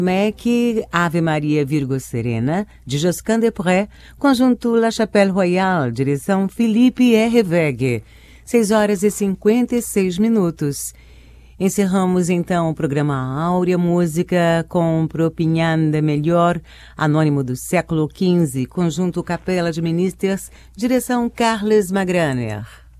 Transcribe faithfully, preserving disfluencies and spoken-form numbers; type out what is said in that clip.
Mac, Ave Maria Virgo Serena, de Josquin des Prez, conjunto La Chapelle Royale, direção Philippe Hervégue, seis horas e cinquenta e seis minutos. Encerramos então o programa Áurea Música com Propinhanda Melhor, Anônimo do século quinze, conjunto Capela de Ministers, direção Carles Magraner.